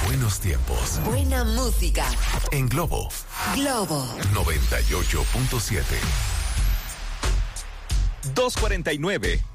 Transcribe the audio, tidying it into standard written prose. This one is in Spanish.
buenos tiempos. Buena música. En Globo. Globo 98.7. 2:49.